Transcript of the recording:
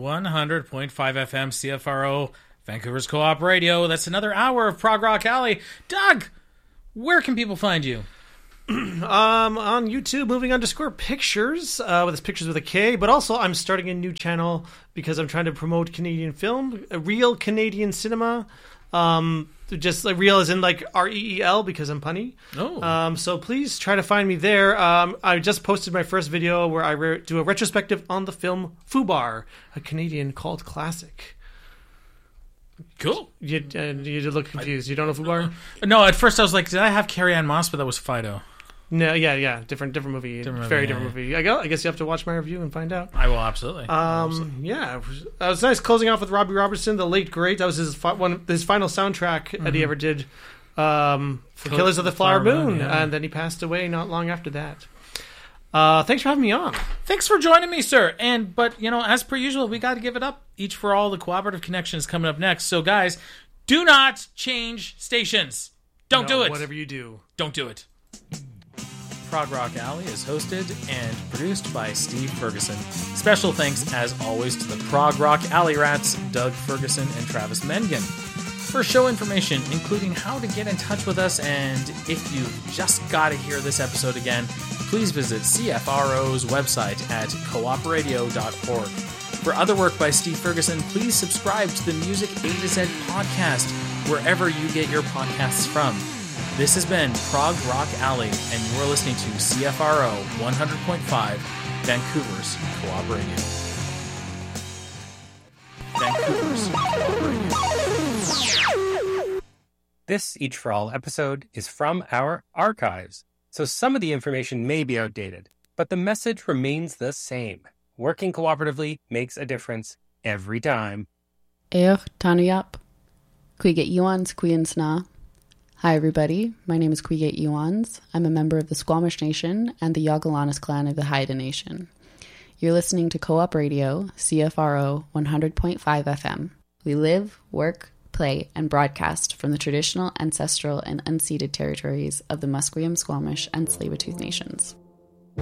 100.5 FM CFRO, Vancouver's Co-op Radio. That's another hour of Prog Rock Alley. Doug, where can people find you? On YouTube, moving_pictures, with pictures with a K, but also I'm starting a new channel because I'm trying to promote Canadian film, real Canadian cinema. Just like real as in like REEL because I'm punny. Oh. So please try to find me there. I just posted my first video where I do a retrospective on the film Fubar, a Canadian cult classic. Cool. You look confused. You don't know Fubar? No, at first I was like, did I have Carrie-Anne Moss? But that was Fido. No, yeah. Different movie. Very different movie. I guess you have to watch my review and find out. I will, absolutely. Yeah. It was nice closing off with Robbie Robertson, the late great. That was his final soundtrack that he ever did for Killers of the Flower Moon. Yeah. And then he passed away not long after that. Thanks for having me on. Thanks for joining me, sir. But as per usual, we got to give it up each for all the cooperative connections coming up next. So, guys, do not change stations. Don't do it. Whatever you do, don't do it. Prog Rock Alley is hosted and produced by Steve Ferguson. Special thanks, as always, to the Prog Rock Alley Rats, Doug Ferguson and Travis Mengen. For show information, including how to get in touch with us, and if you've just got to hear this episode again, please visit CFRO's website at coopradio.org. For other work by Steve Ferguson, please subscribe to the Music A to Z podcast, wherever you get your podcasts from. This has been Prog Rock Alley, and you're listening to CFRO 100.5, Vancouver's Co-op Radio. Vancouver's Co-op Radio. This Each for All episode is from our archives, so some of the information may be outdated, but the message remains the same. Working cooperatively makes a difference every time. Tanuyap. Quiget Yuans Quiansna. Hi everybody, my name is Quiget Yuans. I'm a member of the Squamish Nation and the Yagalanis clan of the Haida Nation. You're listening to Co-op Radio, CFRO 100.5 FM. We live, work, play, and broadcast from the traditional, ancestral, and unceded territories of the Musqueam, Squamish, and Tsleil-Waututh Nations.